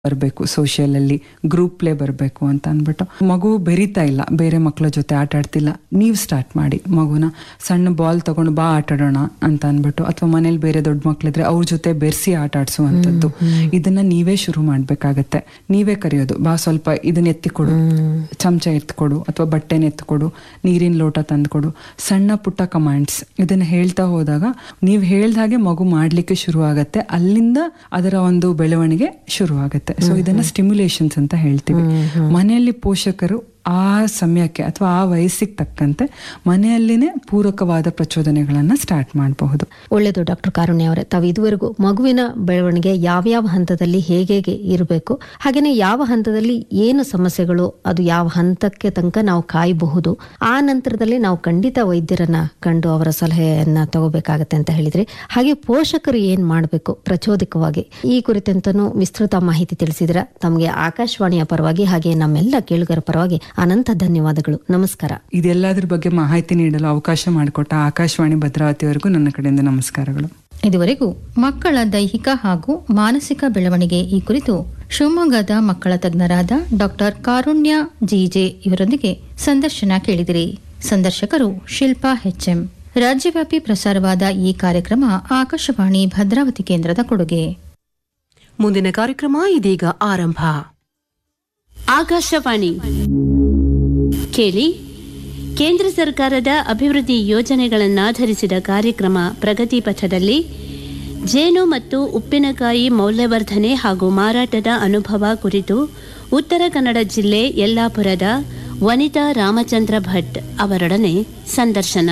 ಬರಬೇಕು, ಸೋಷಿಯಲ್ ಅಲ್ಲಿ group play ಬರಬೇಕು ಅಂತ ಅಂದ್ಬಿಟ್ಟು. ಮಗು ಬೆರೀತಾ ಇಲ್ಲ, ಬೇರೆ ಮಕ್ಕಳ ಜೊತೆ ಆಟ ಆಡ್ತಿಲ್ಲ, ನೀವು ಸ್ಟಾರ್ಟ್ ಮಾಡಿ ಮಗುನ. ಸಣ್ಣ ಬಾಲ್ ತಗೊಂಡು ಬಾ ಆಟ ಆಡೋಣ ಅಂತ ಅಂದ್ಬಿಟ್ಟು, ಅಥವಾ ಮನೇಲಿ ಬೇರೆ ದೊಡ್ಡ ಮಕ್ಳಿದ್ರೆ ಅವ್ರ ಜೊತೆ ಬೆರೆಸಿ ಆಟ ಆಡ್ಸುವಂಥದ್ದು. ಇದನ್ನ ನೀವೇ ಶುರು ಮಾಡ್ಬೇಕಾಗತ್ತೆ. ನೀವೇ ಕರೆಯೋದು, ಬಾ ಸ್ವಲ್ಪ ಇದನ್ನ ಎತ್ತಿಕೊಡು, ಚಮಚ ಎತ್ಕೊಡು, ಅಥವಾ ಬಟ್ಟೆನ ಎತ್ಕೊಡು, ನೀರಿನ ಲೋಟ ತಂದ್ಕೊಡು. ಸಣ್ಣ ಪುಟ್ಟ ಕಮಾಂಡ್ಸ್ ಇದನ್ನ ಹೇಳ್ತಾ ಹೋದಾಗ ನೀವು ಹೇಳ್ದಾಗೆ ಮಗು ಮಾಡ್ಲಿಕ್ಕೆ ಶುರು ಆಗತ್ತೆ. ಅಲ್ಲಿಂದ ಅದರ ಒಂದು ಬೆಳವಣಿಗೆ ಶುರು ಆಗತ್ತೆ. ಸೊ ಇದನ್ನ ಸ್ಟಿಮ್ಯುಲೇಷನ್ಸ್ ಅಂತ ಹೇಳ್ತೀವಿ. ಮನೆಯಲ್ಲಿ ಪೋಷಕರು ಆ ಸಮಯಕ್ಕೆ ಅಥವಾ ಆ ವಯಸ್ಸಿಗೆ ತಕ್ಕಂತೆ ಮನೆಯಲ್ಲಿನೇ ಪೂರಕವಾದ ಪ್ರಚೋದನೆಗಳನ್ನ ಸ್ಟಾರ್ಟ್ ಮಾಡಬಹುದು. ಒಳ್ಳೆಯದು ಡಾಕ್ಟರ್ ಕಾರುಣ್ಯ ಅವರೇ, ತಾವು ಇದುವರೆಗೂ ಮಗುವಿನ ಬೆಳವಣಿಗೆ ಯಾವ್ಯಾವ ಹಂತದಲ್ಲಿ ಹೇಗೆ ಇರಬೇಕು, ಹಾಗೇನೆ ಯಾವ ಹಂತದಲ್ಲಿ ಏನು ಸಮಸ್ಯೆಗಳು, ಅದು ಯಾವ ಹಂತಕ್ಕೆ ತನಕ ನಾವು ಕಾಯಬಹುದು, ಆ ನಂತರದಲ್ಲಿ ನಾವು ಖಂಡಿತ ವೈದ್ಯರನ್ನ ಕಂಡು ಅವರ ಸಲಹೆಯನ್ನ ತಗೋಬೇಕಾಗತ್ತೆ ಅಂತ ಹೇಳಿದ್ರಿ. ಹಾಗೆ ಪೋಷಕರು ಏನ್ ಮಾಡಬೇಕು ಪ್ರಚೋದಕವಾಗಿ, ಈ ಕುರಿತಂತನೂ ವಿಸ್ತೃತ ಮಾಹಿತಿ ತಿಳಿಸಿದ್ರ. ತಮಗೆ ಆಕಾಶವಾಣಿಯ ಪರವಾಗಿ ಹಾಗೆ ನಮ್ಮೆಲ್ಲ ಕೇಳುಗರ ಪರವಾಗಿ ಅನಂತ ಧನ್ಯವಾದಗಳು. ನಮಸ್ಕಾರ. ಇದೆಲ್ಲದ್ರ ಬಗ್ಗೆ ಮಾಹಿತಿ ನೀಡಲು ಅವಕಾಶ ಮಾಡಿಕೊಟ್ಟ ಆಕಾಶವಾಣಿ ಭದ್ರಾವತಿವರೆಗೂ ನನ್ನ ಕಡೆಯಿಂದ ನಮಸ್ಕಾರಗಳು. ಇದುವರೆಗೂ ಮಕ್ಕಳ ದೈಹಿಕ ಹಾಗೂ ಮಾನಸಿಕ ಬೆಳವಣಿಗೆ ಈ ಕುರಿತು ಶಿವಮೊಗ್ಗದ ಮಕ್ಕಳ ತಜ್ಞರಾದ ಡಾಕ್ಟರ್ ಕಾರುಣ್ಯ ಜಿಜೆ ಇವರೊಂದಿಗೆ ಸಂದರ್ಶನ ಕೇಳಿದಿರಿ. ಸಂದರ್ಶಕರು ಶಿಲ್ಪಾ HM. ರಾಜ್ಯವ್ಯಾಪಿ ಪ್ರಸಾರವಾದ ಈ ಕಾರ್ಯಕ್ರಮ ಆಕಾಶವಾಣಿ ಭದ್ರಾವತಿ ಕೇಂದ್ರದ ಕೊಡುಗೆ. ಮುಂದಿನ ಕಾರ್ಯಕ್ರಮ ಇದೀಗ ಆರಂಭ. ಆಕಾಶವಾಣಿ ಕೇಳಿ, ಕೇಂದ್ರ ಸರ್ಕಾರದ ಅಭಿವೃದ್ಧಿ ಯೋಜನೆಗಳನ್ನಾಧರಿಸಿದ ಕಾರ್ಯಕ್ರಮ ಪ್ರಗತಿ ಪಥದಲ್ಲಿ ಜೇನು ಮತ್ತು ಉಪ್ಪಿನಕಾಯಿ ಮೌಲ್ಯವರ್ಧನೆ ಹಾಗೂ ಮಾರಾಟದ ಅನುಭವ ಕುರಿತು ಉತ್ತರ ಕನ್ನಡ ಜಿಲ್ಲೆ ಯಲ್ಲಾಪುರದ ವನಿತಾ ರಾಮಚಂದ್ರ ಭಟ್ ಅವರೊಡನೆ ಸಂದರ್ಶನ.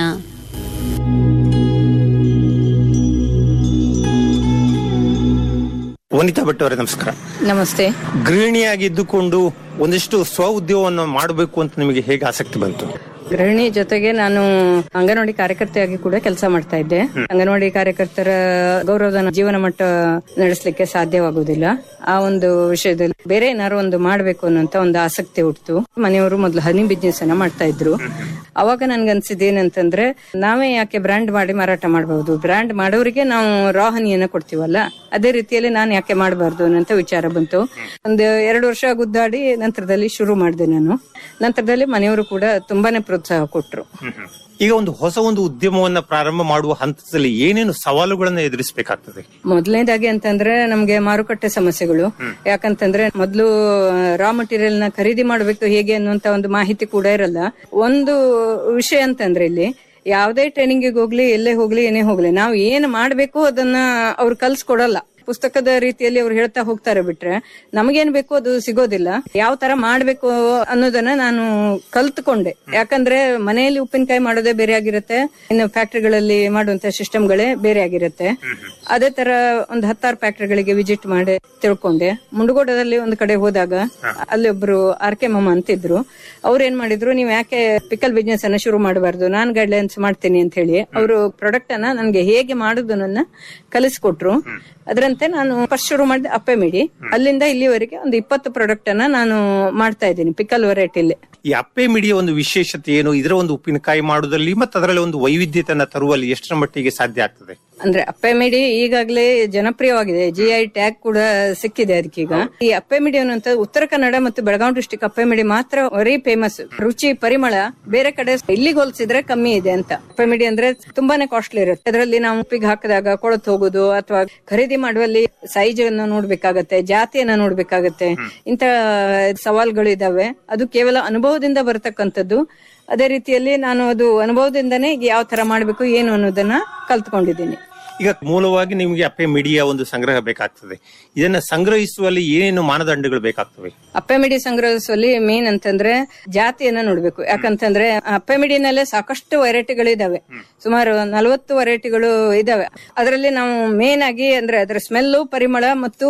ವನಿತಾ ಭಟ್ ಅವರೇ, ನಮಸ್ಕಾರ. ನಮಸ್ತೆ. ಗೃಹಿಣಿಯಾಗಿದ್ದುಕೊಂಡು ಒಂದಿಷ್ಟು ಸ್ವ ಉದ್ಯೋಗವನ್ನು ಮಾಡಬೇಕು ಅಂತ ನಿಮಗೆ ಹೇಗೆ ಆಸಕ್ತಿ ಬಂತು? ಗೃಹಿಣಿ ಜೊತೆಗೆ ನಾನು ಅಂಗನವಾಡಿ ಕಾರ್ಯಕರ್ತೆಯಾಗಿ ಕೂಡ ಕೆಲಸ ಮಾಡ್ತಾ ಇದ್ದೆ. ಅಂಗನವಾಡಿ ಕಾರ್ಯಕರ್ತರ ಗೌರವಧನ ಜೀವನ ಮಟ್ಟ ನಡೆಸಲಿಕ್ಕೆ ಸಾಧ್ಯವಾಗುವುದಿಲ್ಲ. ಆ ಒಂದು ವಿಷಯದಲ್ಲಿ ಬೇರೆ ಏನಾದ್ರು ಒಂದು ಮಾಡ್ಬೇಕು ಅನ್ನೋಂತ ಒಂದು ಆಸಕ್ತಿ ಹುಟ್ಟಿತು. ಮನೆಯವರು ಮೊದಲು ಹನಿ ಬಿಸ್ನೆಸ್ ಅನ್ನ ಮಾಡ್ತಾ ಇದ್ರು. ಅವಾಗ ನನ್ಗನ್ಸಿದ್ ಏನಂತಂದ್ರೆ, ನಾವೇ ಯಾಕೆ ಬ್ರ್ಯಾಂಡ್ ಮಾಡಿ ಮಾರಾಟ ಮಾಡಬಹುದು, ಬ್ರ್ಯಾಂಡ್ ಮಾಡೋರಿಗೆ ನಾವು ರಾ ಹನಿಯನ್ನ ಕೊಡ್ತೀವಲ್ಲ, ಅದೇ ರೀತಿಯಲ್ಲಿ ನಾನು ಯಾಕೆ ಮಾಡಬಾರ್ದು ಅನ್ನೋಂತ ವಿಚಾರ ಬಂತು. ಒಂದು 2 ವರ್ಷ ಗುದ್ದಾಡಿ ನಂತರದಲ್ಲಿ ಶುರು ಮಾಡಿದೆ ನಾನು. ನಂತರದಲ್ಲಿ ಮನೆಯವರು ಕೂಡ ತುಂಬಾನೇ ಪ್ರೋತ್ಸಾಹ ಕೊಟ್ರು. ಈಗ ಒಂದು ಹೊಸ ಉದ್ಯಮವನ್ನ ಪ್ರಾರಂಭ ಮಾಡುವ ಹಂತದಲ್ಲಿ ಏನೇನು ಸವಾಲುಗಳನ್ನ ಎದುರಿಸಬೇಕಾಗ್ತದೆ? ಮೊದಲನೇದಾಗಿ ಅಂತಂದ್ರೆ ನಮ್ಗೆ ಮಾರುಕಟ್ಟೆ ಸಮಸ್ಯೆಗಳು. ಯಾಕಂತಂದ್ರೆ ಮೊದಲು ರಾ ಮಟೀರಿಯಲ್ ನ ಖರೀದಿ ಮಾಡಬೇಕು ಹೇಗೆ ಅನ್ನುವಂತ ಒಂದು ಮಾಹಿತಿ ಕೂಡ ಇರಲ್ಲ. ಒಂದು ವಿಷಯ ಅಂತಂದ್ರೆ, ಇಲ್ಲಿ ಯಾವುದೇ ಟ್ರೈನಿಂಗ್ ಹೋಗ್ಲಿ, ಎಲ್ಲೇ ಹೋಗ್ಲಿ, ಏನೇ ಹೋಗ್ಲಿ, ನಾವು ಏನ್ ಮಾಡ್ಬೇಕು ಅದನ್ನ ಅವ್ರು ಕಲ್ಸ್ಕೊಡಲ್ಲ. ಪುಸ್ತಕದ ರೀತಿಯಲ್ಲಿ ಅವ್ರು ಹೇಳ್ತಾ ಹೋಗ್ತಾರೆ ಬಿಟ್ರೆ ನಮಗೇನ್ ಬೇಕು ಅದು ಸಿಗೋದಿಲ್ಲ. ಯಾವ ತರ ಮಾಡ್ಬೇಕು ಅನ್ನೋದನ್ನ ನಾನು ಕಲ್ತ್ಕೊಂಡೆ. ಯಾಕಂದ್ರೆ ಮನೆಯಲ್ಲಿ ಉಪ್ಪಿನಕಾಯಿ ಮಾಡೋದೇ ಬೇರೆ ಆಗಿರುತ್ತೆ, ಇನ್ನು ಫ್ಯಾಕ್ಟರಿಗಳಲ್ಲಿ ಮಾಡುವಂತ ಸಿಸ್ಟಮ್ಗಳೇ ಬೇರೆ ಆಗಿರುತ್ತೆ. ಅದೇ ತರ ಒಂದು 10 ಫ್ಯಾಕ್ಟರಿಗಳಿಗೆ ವಿಸಿಟ್ ಮಾಡಿ ತಿಳ್ಕೊಂಡೆ. ಮುಂಡಗೋಡದಲ್ಲಿ ಒಂದು ಕಡೆ ಹೋದಾಗ ಅಲ್ಲಿ ಒಬ್ರು RK ಮಮ್ಮ ಅಂತಿದ್ರು. ಅವ್ರು ಏನ್ ಮಾಡಿದ್ರು, ನೀವ್ ಯಾಕೆ ಪಿಕಲ್ ಬಿಸ್ನೆಸ್ ಅನ್ನ ಶುರು ಮಾಡಬಾರ್ದು, ನಾನ್ ಗೈಡ್ಲೈನ್ಸ್ ಮಾಡ್ತೀನಿ ಅಂತ ಹೇಳಿ ಅವರು ಪ್ರಾಡಕ್ಟ್ ಅನ್ನ ನನ್ಗೆ ಹೇಗೆ ಮಾಡುದನ್ನ ಕಲಿಸ್ಕೊಟ್ರು. ಅದರಂತೆ ನಾನು ಫಸ್ಟ್ ಶುರು ಮಾಡಿದೆ ಅಪ್ಪೆ ಮಿಡಿ. ಅಲ್ಲಿಂದ ಇಲ್ಲಿವರೆಗೆ ಒಂದು 20 ಪ್ರಾಡಕ್ಟ್ ಅನ್ನ ನಾನು ಮಾಡ್ತಾ ಇದ್ದೀನಿ ಪಿಕಲ್ ವೆರೈಟಿಲಿ. ಈ ಅಪ್ಪೆ ಮಿಡಿಯ ಒಂದು ವಿಶೇಷತೆ ಏನು? ಇದರ ಒಂದು ಉಪ್ಪಿನಕಾಯಿ ಮಾಡುವುದಲ್ಲಿ ಮತ್ತು ಅದರಲ್ಲಿ ಒಂದು ವೈವಿಧ್ಯತೆಯನ್ನ ತರುವಲ್ಲಿ ಎಷ್ಟರ ಮಟ್ಟಿಗೆ ಸಾಧ್ಯ ಆಗ್ತದೆ? ಅಂದ್ರೆ ಅಪ್ಪೆ ಮಿಡಿ ಈಗಾಗಲೇ ಜನಪ್ರಿಯವಾಗಿದೆ, GI ಟ್ಯಾಗ್ ಕೂಡ ಸಿಕ್ಕಿದೆ ಅದಕ್ಕೀಗ. ಈ ಅಪ್ಪೆ ಮಿಡಿ ಅನ್ನುವಂತ ಉತ್ತರ ಕನ್ನಡ ಮತ್ತು ಬೆಳಗಾವಿ ಡಿಸ್ಟಿಕ್ ಅಪ್ಪೆ ಮಿಡಿ ಮಾತ್ರ ವೆರಿ ಫೇಮಸ್. ರುಚಿ ಪರಿಮಳ ಬೇರೆ ಕಡೆ ಇಲ್ಲಿಗೆ ಹೋಲಿಸಿದ್ರೆ ಕಮ್ಮಿ ಇದೆ ಅಂತ. ಅಪ್ಪೆ ಮಿಡಿ ಅಂದ್ರೆ ತುಂಬಾನೇ ಕಾಸ್ಟ್ಲಿ ಇರುತ್ತೆ. ಅದರಲ್ಲಿ ನಾವು ಉಪ್ಪಿಗೆ ಹಾಕಿದಾಗ ಕೊಳತು ಹೋಗುದು, ಅಥವಾ ಖರೀದಿ ಮಾಡುವಲ್ಲಿ ಸೈಜ್ ಅನ್ನು ನೋಡ್ಬೇಕಾಗತ್ತೆ, ಜಾತಿಯನ್ನ ನೋಡ್ಬೇಕಾಗತ್ತೆ. ಇಂತ ಸವಾಲುಗಳು ಇದಾವೆ. ಅದು ಕೇವಲ ಅನುಭವದಿಂದ ಬರತಕ್ಕಂಥದ್ದು. ಅದೇ ರೀತಿಯಲ್ಲಿ ನಾನು ಅದು ಅನುಭವದಿಂದನೇ ಯಾವ ತರ ಮಾಡ್ಬೇಕು ಏನು ಅನ್ನೋದನ್ನ ಕಲ್ತ್ಕೊಂಡಿದ್ದೀನಿ. ಈಗ ಮೂಲವಾಗಿ ನಿಮಗೆ ಅಪ್ಪೆ ಮಿಡಿಯ ಒಂದು ಸಂಗ್ರಹ ಬೇಕಾಗ್ತದೆ. ಇದನ್ನ ಸಂಗ್ರಹಿಸುವಲ್ಲಿ ಏನೇನು ಮಾನದಂಡಗಳು ಬೇಕಾಗ್ತವೆ? ಅಪ್ಪೆ ಮಿಡಿ ಸಂಗ್ರಹಿಸುವಲ್ಲಿ ಮೇನ್ ಅಂತಂದ್ರೆ ಜಾತಿಯನ್ನ ನೋಡ್ಬೇಕು. ಯಾಕಂತಂದ್ರೆ ಅಪ್ಪೆ ಮಿಡಿನಲ್ಲೇ ಸಾಕಷ್ಟು ವೆರೈಟಿಗಳಿದಾವೆ, ಸುಮಾರು 40 ವೆರೈಟಿಗಳು ಇದಾವೆ. ಅದರಲ್ಲಿ ನಾವು ಮೇನ್ ಆಗಿ ಅಂದ್ರೆ ಅದರ ಸ್ಮೆಲ್ಲು, ಪರಿಮಳ ಮತ್ತು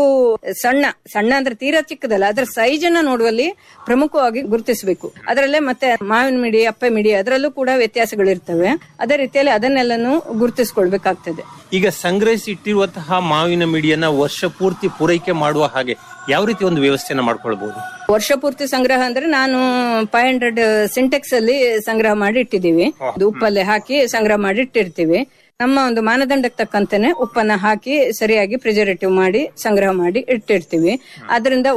ಸಣ್ಣ ಅಂದ್ರೆ ತೀರಾ ಚಿಕ್ಕದಲ್ಲ, ಅದರ ಸೈಜ್ ಅನ್ನ ನೋಡುವಲ್ಲಿ ಪ್ರಮುಖವಾಗಿ ಗುರುತಿಸಬೇಕು. ಅದರಲ್ಲೇ ಮತ್ತೆ ಮಾವಿನ ಮಿಡಿ, ಅಪ್ಪೆ ಮಿಡಿ ಅದರಲ್ಲೂ ಕೂಡ ವ್ಯತ್ಯಾಸಗಳಿರ್ತವೆ. ಅದೇ ರೀತಿಯಲ್ಲಿ ಅದನ್ನೆಲ್ಲನೂ ಗುರುತಿಸ್ಕೊಳ್ಬೇಕಾಗ್ತದೆ. ಈಗ ಸಂಗ್ರಹಿಸಿ ಇಟ್ಟಿರುವಂತಹ ಮಾವಿನ ಮಿಡಿಯನ್ನ ವರ್ಷ ಪೂರ್ತಿ ಪೂರೈಕೆ ಮಾಡುವ ಹಾಗೆ ಯಾವ ರೀತಿ ಒಂದು ವ್ಯವಸ್ಥೆಯನ್ನ ಮಾಡ್ಕೊಳ್ಬಹುದು? ವರ್ಷ ಪೂರ್ತಿ ಸಂಗ್ರಹ ಅಂದ್ರೆ ನಾನು 500 ಸಿಂಟೆಕ್ಸ್ ಅಲ್ಲಿ ಸಂಗ್ರಹ ಮಾಡಿ ಇಟ್ಟಿದ್ದೀವಿ. ಉಪ್ಪಲ್ಲಿ ಹಾಕಿ ಸಂಗ್ರಹ ಮಾಡಿ ಇಟ್ಟಿರ್ತೀವಿ. ನಮ್ಮ ಒಂದು ಮಾನದಂಡಕ್ಕೆ ತಕ್ಕಂತೆನೆ ಉಪ್ಪನ್ನ ಹಾಕಿ ಸರಿಯಾಗಿ ಪ್ರಿಸರ್ವೇಟಿವ್ ಮಾಡಿ ಸಂಗ್ರಹ ಮಾಡಿ ಇಟ್ಟಿರ್ತೀವಿ. ಅದರಿಂದ